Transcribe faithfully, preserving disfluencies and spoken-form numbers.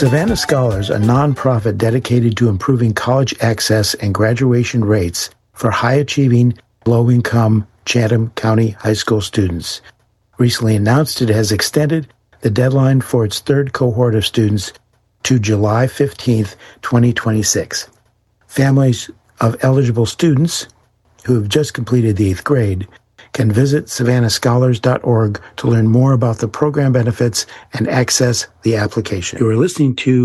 Savannah Scholars, a nonprofit dedicated to improving college access and graduation rates for high-achieving, low-income Chatham County high school students, recently announced it has extended the deadline for its third cohort of students to July fifteenth, twenty twenty-six. Families of eligible students who have just completed the eighth grade can visit savannah scholars dot org to learn more about the program benefits and access the application. You are listening to